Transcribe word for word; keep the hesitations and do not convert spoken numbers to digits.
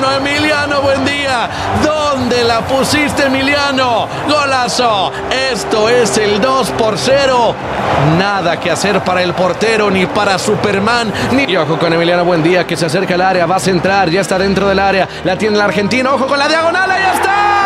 Emiliano Buendía. ¿Dónde la pusiste, Emiliano? Golazo. Esto es el dos por cero. Nada que hacer para el portero, ni para Superman, ni... Y ojo con Emiliano Buendía, que se acerca al área, va a centrar, ya está dentro del área, la tiene el argentino, ojo con la diagonal, ahí está.